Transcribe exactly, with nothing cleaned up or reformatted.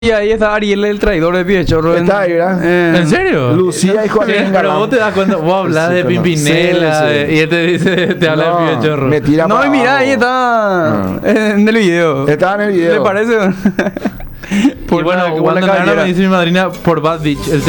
Y ahí está Ariel, el traidor de Piedechorro. Está ahí, ¿verdad? Eh, ¿En serio? Lucía y Juan Sí, Galán. pero vos te das cuenta, vos hablas Sí, de conozco. Pimpinela Sí, sí. eh, y él te dice, te habla No, de Piedechorro. me tira No, para y mira, ahí abajo. está eh, en el video. Estaba en el video. ¿Le parece? Y bueno, la- cuando la me habla cabellera. me dice mi madrina por Bad Beach. El